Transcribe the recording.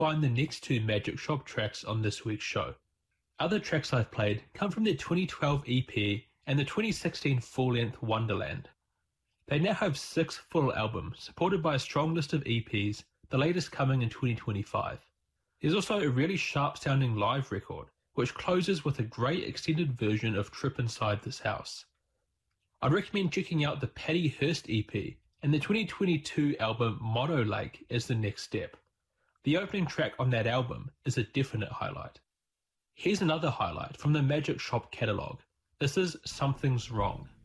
find the next two Magic Shop tracks on this week's show. Other tracks I've played come from their 2012 EP and the 2016 full-length Wonderland. They now have 6 full albums, supported by a strong list of EPs, the latest coming in 2025. There's also a really sharp-sounding live record, which closes with a great extended version of Trip Inside This House. I'd recommend checking out the Patty Hearst EP and the 2022 album Motto Lake as the next step. The opening track on that album is a definite highlight. Here's another highlight from the Magic Shop catalogue. This is Something's Wrong.